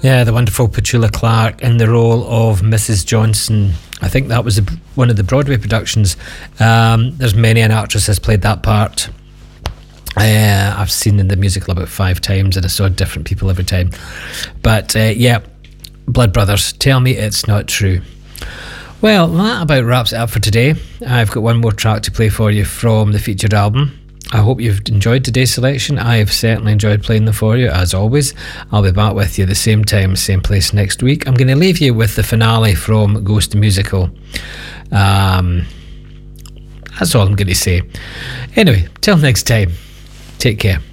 Yeah, the wonderful Petula Clark in the role of Mrs. Johnson. I think that was one of the Broadway productions. There's many an actress has played that part. I've seen in the musical about 5 times and I saw different people every time. But yeah, Blood Brothers, Tell Me It's Not True. Well, that about wraps it up for today. I've got one more track to play for you from the featured album. I hope you've enjoyed today's selection. I have certainly enjoyed playing them for you, as always. I'll be back with you the same time, same place next week. I'm going to leave you with the finale from Ghost Musical. That's all I'm going to say. Anyway, till next time, take care.